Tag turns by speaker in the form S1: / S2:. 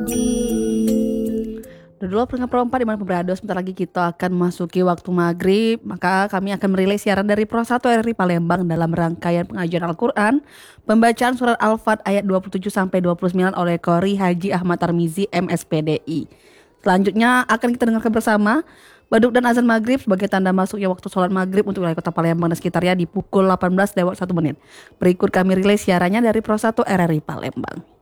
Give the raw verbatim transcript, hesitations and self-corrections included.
S1: Dua peringkat perempat di mana berada sebentar lagi kita akan memasuki waktu maghrib. Maka kami akan merilis siaran dari Pro satu R R I Palembang dalam rangkaian pengajian Al-Quran, pembacaan surat Al-Fat ayat dua puluh tujuh sampai dua puluh sembilan oleh Qori Haji Ahmad Tarmizi M S P D I. Selanjutnya akan kita dengarkan bersama Baduk dan azan maghrib sebagai tanda masuknya waktu sholat maghrib untuk wilayah kota Palembang dan sekitarnya di pukul delapan belas lewat satu menit. Berikut kami rilis siarannya dari Pro satu R R I Palembang.